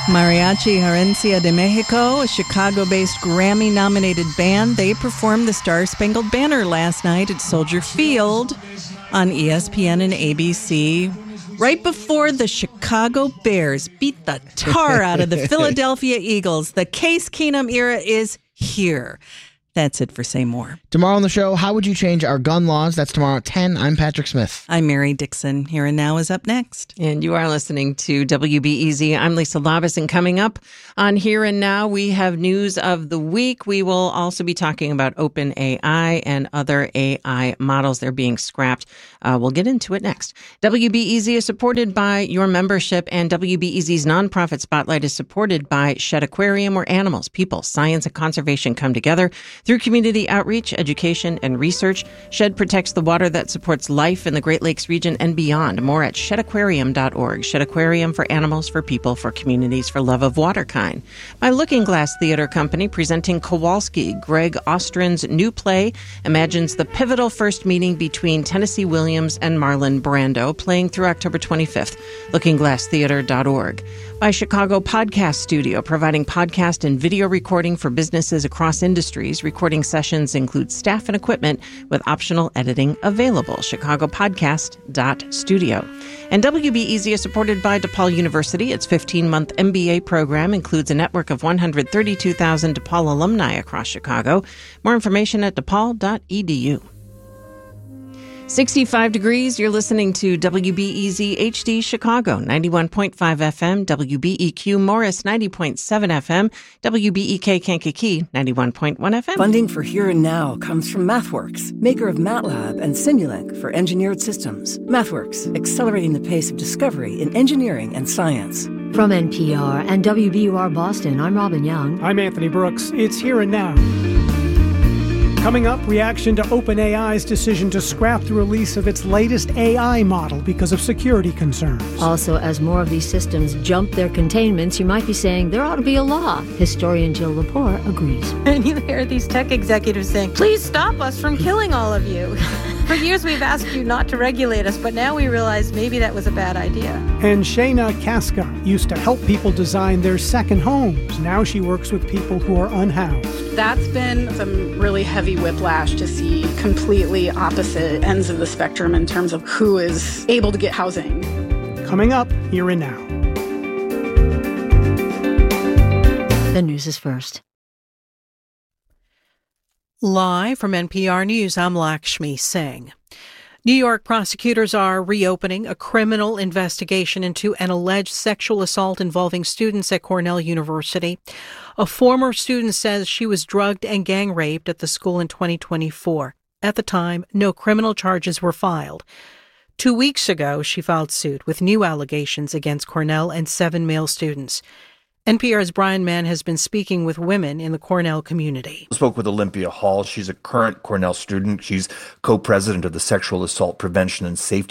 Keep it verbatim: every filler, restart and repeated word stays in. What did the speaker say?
Mariachi Herencia de Mexico, a Chicago-based Grammy-nominated band, they performed the Star-Spangled Banner last night at Soldier Field on E S P N and A B C, right before the Chicago Bears beat the tar out of the Philadelphia Eagles. The Case Keenum era is here. That's it for Say More. Tomorrow on the show, how would you change our gun laws? That's tomorrow at ten. I'm Patrick Smith. I'm Mary Dixon. Here and Now is up next. And you are listening to W B E Z. I'm Lisa Labus, and coming up on Here and Now, we have news of the week. We will also be talking about OpenAI and other A I models. They're being scrapped. Uh, we'll get into it next. W B E Z is supported by your membership, and W B E Z's nonprofit spotlight is supported by Shed Aquarium, where animals, people, science, and conservation come together. Through community outreach, education, and research, Shed protects the water that supports life in the Great Lakes region and beyond. More at shed aquarium dot org. Shed Aquarium, for animals, for people, for communities, for love of water kind. By Looking Glass Theater Company, presenting Kowalski. Greg Ostrin's new play imagines the pivotal first meeting between Tennessee Williams and Marlon Brando, playing through October twenty-fifth. looking glass theater dot org. By Chicago Podcast Studio, providing podcast and video recording for businesses across industries. Recording sessions include staff and equipment with optional editing available. chicago podcast dot studio. And W B E Z is supported by DePaul University. Its fifteen-month M B A program includes a network of one hundred thirty-two thousand DePaul alumni across Chicago. More information at depaul dot e d u. sixty-five degrees, you're listening to W B E Z H D Chicago, ninety-one point five F M, W B E Q Morris, ninety point seven F M, W B E K Kankakee, ninety-one point one F M. Funding for Here and Now comes from MathWorks, maker of MATLAB and Simulink for engineered systems. MathWorks, accelerating the pace of discovery in engineering and science. From N P R and W B U R Boston, I'm Robin Young. I'm Anthony Brooks. It's Here and Now. Coming up, reaction to OpenAI's decision to scrap the release of its latest A I model because of security concerns. Also, as more of these systems jump their containments, you might be saying there ought to be a law. Historian Jill Lepore agrees. And you hear these tech executives saying, please stop us from killing all of you. For years we've asked you not to regulate us, but now we realize maybe that was a bad idea. And Shayna Casca used to help people design their second homes. Now she works with people who are unhoused. That's been some really heavy whiplash to see completely opposite ends of the spectrum in terms of who is able to get housing. Coming up, Here and Now. The news is first. Live from N P R News, I'm Lakshmi Singh. New York prosecutors are reopening a criminal investigation into an alleged sexual assault involving students at Cornell University. A former student says she was drugged and gang raped at the school in twenty twenty-four. At the time, no criminal charges were filed. Two weeks ago, she filed suit with new allegations against Cornell and seven male students. N P R's Brian Mann has been speaking with women in the Cornell community. I spoke with Olympia Hall. She's a current Cornell student. She's co-president of the Sexual Assault Prevention and Safety